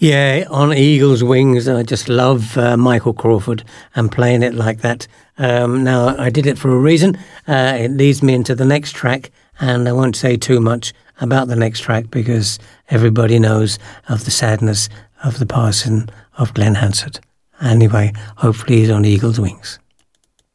Yeah, on Eagle's Wings, I just love Michael Crawford and playing it like that. Now, I did it for a reason. It leads me into the next track, and I won't say too much about the next track because everybody knows of the sadness of the passing of Glenn Hansard. Anyway, hopefully he's on Eagle's Wings.